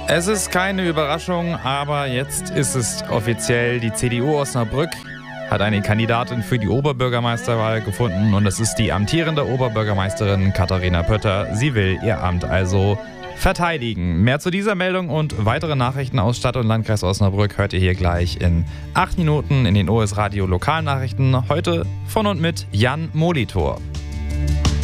Es ist keine Überraschung, aber jetzt ist es offiziell. Die CDU Osnabrück hat eine Kandidatin für die Oberbürgermeisterwahl gefunden und es ist die amtierende Oberbürgermeisterin Katharina Pötter. Sie will ihr Amt also verteidigen. Mehr zu dieser Meldung und weitere Nachrichten aus Stadt und Landkreis Osnabrück hört ihr hier gleich in 8 Minuten in den OS Radio Lokalnachrichten. Heute von und mit Jan Molitor.